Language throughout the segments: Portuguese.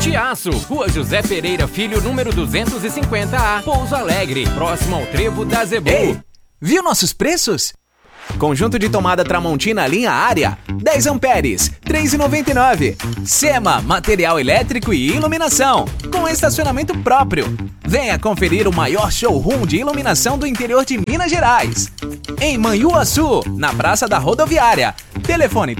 Chiasso, Rua José Pereira Filho, número 250A, Pouso Alegre, próximo ao Trevo da Zebu. Ei, viu nossos preços? Conjunto de tomada Tramontina linha Área, 10 amperes, R$ 3,99. Sema, material elétrico e iluminação, com estacionamento próprio. Venha conferir o maior showroom de iluminação do interior de Minas Gerais. Em Manhuaçu, na Praça da Rodoviária. Telefone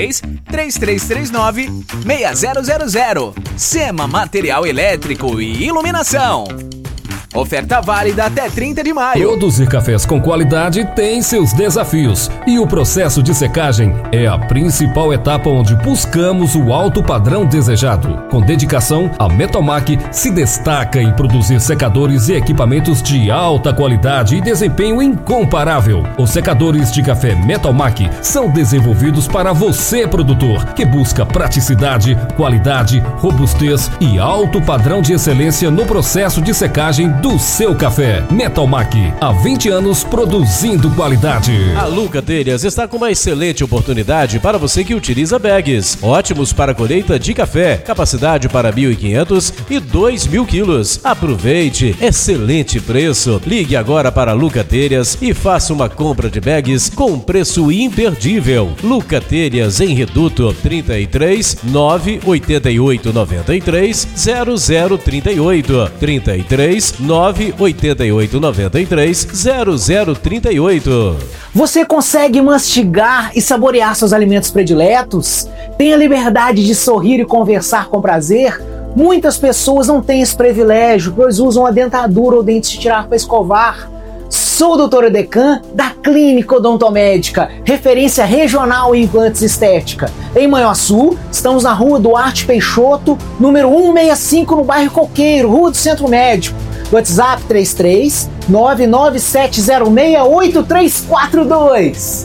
33-3339-6000. Sema, material elétrico e iluminação. Oferta válida até 30 de maio. Produzir cafés com qualidade tem seus desafios e o processo de secagem é a principal etapa onde buscamos o alto padrão desejado. Com dedicação, a Metalmac se destaca em produzir secadores e equipamentos de alta qualidade e desempenho incomparável. Os secadores de café Metalmac são desenvolvidos para você, produtor, que busca praticidade, qualidade, robustez e alto padrão de excelência no processo de secagem do seu café. Metalmac, há 20 anos produzindo qualidade. A Luca Telhas está com uma excelente oportunidade para você que utiliza bags. Ótimos para colheita de café, capacidade para 1.500 e 2.000 quilos. Aproveite, excelente preço. Ligue agora para a Luca Telhas e faça uma compra de bags com preço imperdível. Luca Telhas em Reduto, 33 988 93 0038 33 988 93 0038. Você consegue mastigar e saborear seus alimentos prediletos? Tem a liberdade de sorrir e conversar com prazer? Muitas pessoas não têm esse privilégio, pois usam a dentadura ou dentes de tirar para escovar. Sou o Dr. Edecan, da Clínica Odontomédica, referência regional em implantes estética. Em Manhuaçu, estamos na Rua Duarte Peixoto, número 165, no bairro Coqueiro, Rua do Centro Médico. WhatsApp 33 997068342.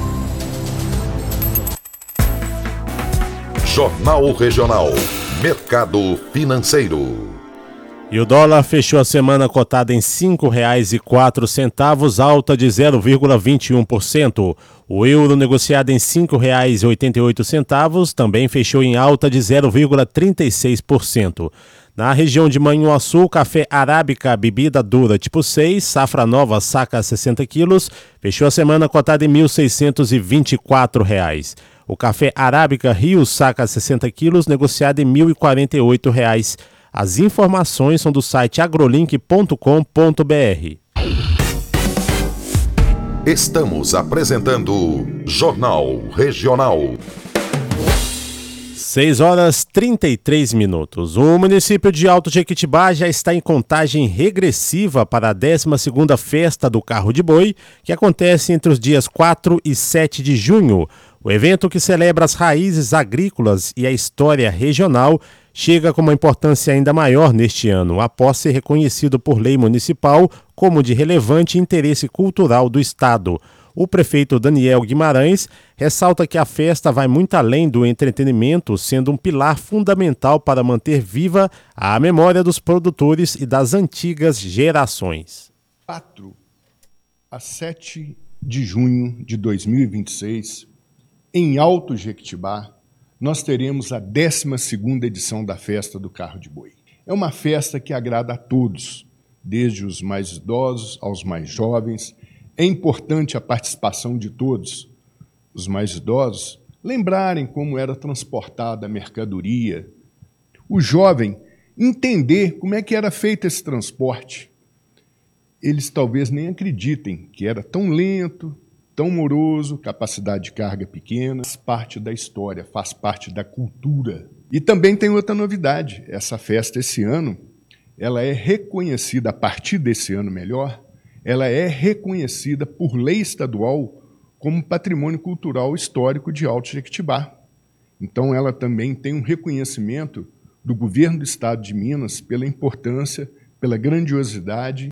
Jornal Regional. Mercado Financeiro. E o dólar fechou a semana cotada em R$ 5,04, alta de 0,21%. O euro negociado em R$ 5,88 também fechou em alta de 0,36%. Na região de Manhuaçu, café arábica, bebida dura tipo 6, safra nova, saca 60 quilos, fechou a semana cotada em R$ 1.624. O café arábica Rio, saca 60 quilos, negociado em R$ 1.048. As informações são do site agrolink.com.br. Estamos apresentando Jornal Regional. 6h33. O município de Alto Jequitibá já está em contagem regressiva para a 12ª Festa do Carro de Boi, que acontece entre os dias 4 e 7 de junho. O evento, que celebra as raízes agrícolas e a história regional, chega com uma importância ainda maior neste ano, após ser reconhecido por lei municipal como de relevante interesse cultural do Estado. O prefeito Daniel Guimarães ressalta que a festa vai muito além do entretenimento, sendo um pilar fundamental para manter viva a memória dos produtores e das antigas gerações. 4 a 7 de junho de 2026, em Alto Jequitibá, nós teremos a 12ª edição da Festa do Carro de Boi. É uma festa que agrada a todos, desde os mais idosos aos mais jovens. É importante a participação de todos, os mais idosos, lembrarem como era transportada a mercadoria, o jovem entender como é que era feito esse transporte. Eles talvez nem acreditem que era tão lento, tão moroso, capacidade de carga pequena, faz parte da história, faz parte da cultura. E também tem outra novidade, essa festa esse ano, ela é reconhecida, a partir desse ano melhor, ela é reconhecida por lei estadual como patrimônio cultural histórico de Alto Jequitibá. Então ela também tem um reconhecimento do governo do estado de Minas pela importância, pela grandiosidade.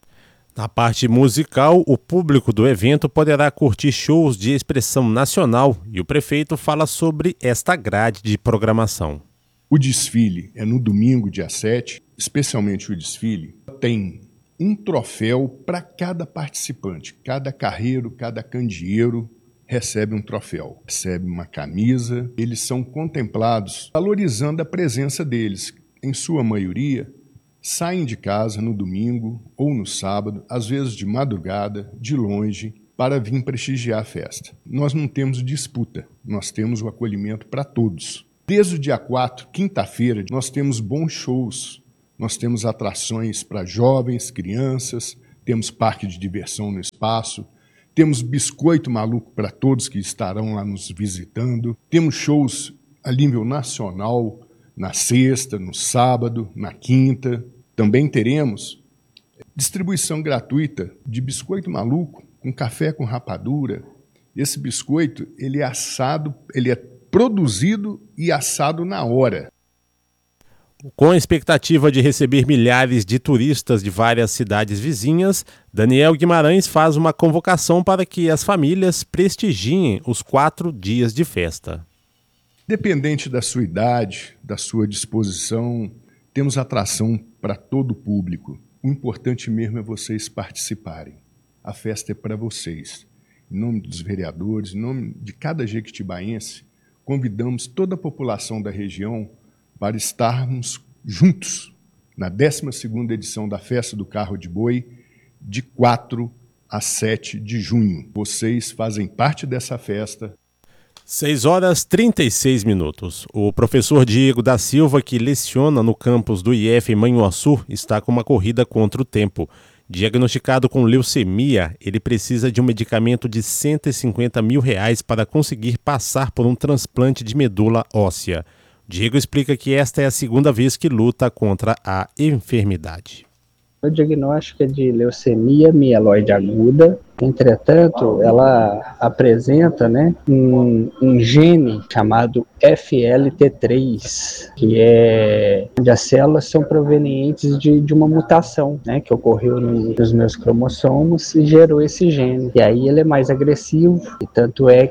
Na parte musical, o público do evento poderá curtir shows de expressão nacional e o prefeito fala sobre esta grade de programação. O desfile é no domingo, dia 7, especialmente o desfile, tem um troféu para cada participante. Cada carreiro, cada candeeiro recebe um troféu, recebe uma camisa. Eles são contemplados valorizando a presença deles. em sua maioria, saem de casa no domingo ou no sábado, às vezes de madrugada, de longe, para vir prestigiar a festa. Nós não temos disputa, nós temos o acolhimento para todos. Desde o dia 4, quinta-feira, nós temos bons shows, nós temos atrações para jovens, crianças, temos parque de diversão no espaço, temos biscoito maluco para todos que estarão lá nos visitando, temos shows a nível nacional, na sexta, no sábado, na quinta. Também teremos distribuição gratuita de biscoito maluco com café com rapadura. Esse biscoito, ele é assado, ele é produzido e assado na hora. Com a expectativa de receber milhares de turistas de várias cidades vizinhas, Daniel Guimarães faz uma convocação para que as famílias prestigiem os 4 dias de festa. Dependente da sua idade, da sua disposição, temos atração para todo o público. O importante mesmo é vocês participarem. A festa é para vocês. Em nome dos vereadores, em nome de cada jequitibaense, convidamos toda a população da região para estarmos juntos na 12ª edição da Festa do Carro de Boi, de 4 a 7 de junho. Vocês fazem parte dessa festa. 6h36. O professor Diego da Silva, que leciona no campus do IF em Manhuaçu, está com uma corrida contra o tempo. Diagnosticado com leucemia, ele precisa de um medicamento de R$150 mil para conseguir passar por um transplante de medula óssea. Diego explica que esta é a 2ª vez que luta contra a enfermidade. O diagnóstico é de leucemia mieloide aguda. Entretanto, ela apresenta, um gene chamado FLT3, que é onde as células são provenientes de uma mutação, que ocorreu nos meus cromossomos e gerou esse gene. E aí ele é mais agressivo, e tanto é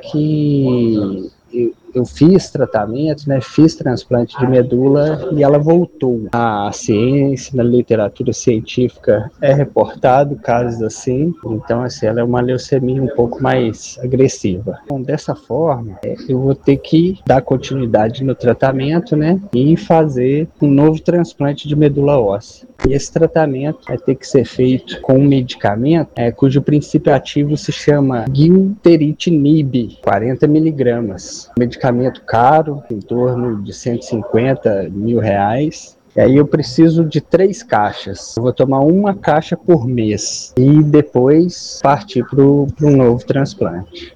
que eu fiz tratamento, fiz transplante de medula e ela voltou. Na ciência, na literatura científica, é reportado casos assim. Então, assim, ela é uma leucemia um pouco mais agressiva. Então, dessa forma, eu vou ter que dar continuidade no tratamento, e fazer um novo transplante de medula óssea. E esse tratamento vai ter que ser feito com um medicamento cujo princípio ativo se chama gilteritinib, 40 miligramas. Medicamento caro, em torno de R$150 mil. E aí eu preciso de 3 caixas. Eu vou tomar uma caixa por mês e depois partir para um novo transplante.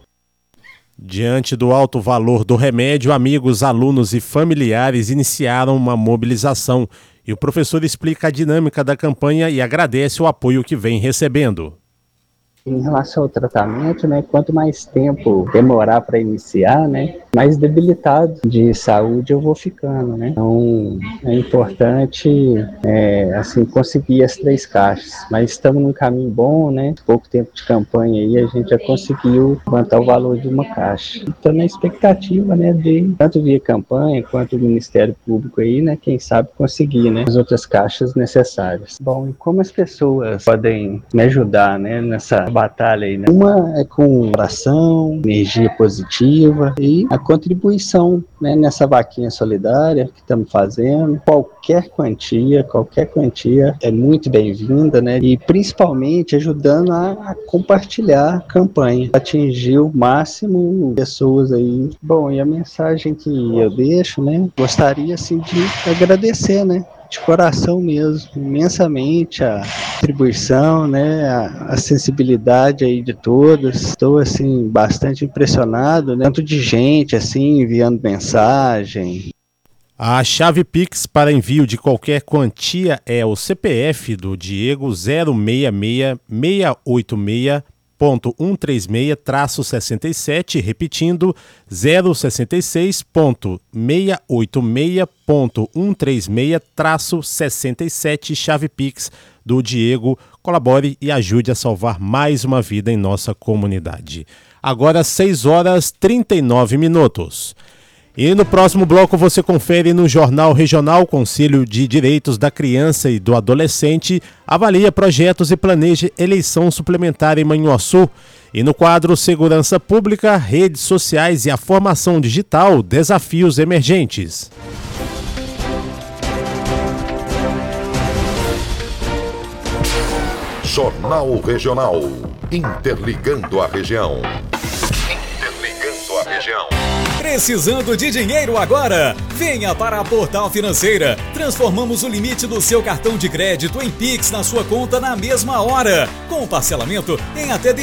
Diante do alto valor do remédio, amigos, alunos e familiares iniciaram uma mobilização. E o professor explica a dinâmica da campanha e agradece o apoio que vem recebendo. Em relação ao tratamento, quanto mais tempo demorar para iniciar, mais debilitado de saúde eu vou ficando, Então, é importante, conseguir as 3 caixas. Mas estamos num caminho bom, Pouco tempo de campanha aí, a gente já conseguiu levantar o valor de uma caixa. Estou na expectativa, de tanto via campanha quanto o Ministério Público aí, quem sabe conseguir, as outras caixas necessárias. Bom, e como as pessoas podem me ajudar, nessa batalha aí, Uma é com oração, energia positiva e a contribuição, nessa vaquinha solidária que estamos fazendo. Qualquer quantia é muito bem-vinda, E principalmente ajudando a compartilhar a campanha, atingir o máximo de pessoas aí. Bom, e a mensagem que eu deixo, gostaria assim de agradecer, de coração mesmo, imensamente a contribuição, a sensibilidade aí de todos. Estou assim bastante impressionado, tanto de gente assim enviando mensagem. A chave Pix para envio de qualquer quantia é o CPF do Diego 066.136.136-67, repetindo 066.686.136-67, chave Pix do Diego. Colabore e ajude a salvar mais uma vida em nossa comunidade. Agora 6h39. E no próximo bloco você confere no Jornal Regional. Conselho de Direitos da Criança e do Adolescente avalia projetos e planeja eleição suplementar em Manhuaçu. E no quadro Segurança Pública, redes sociais e a formação digital, desafios emergentes. Jornal Regional. Interligando a região. Precisando de dinheiro agora? Venha para a Portal Financeira. Transformamos o limite do seu cartão de crédito em Pix na sua conta na mesma hora, com parcelamento em até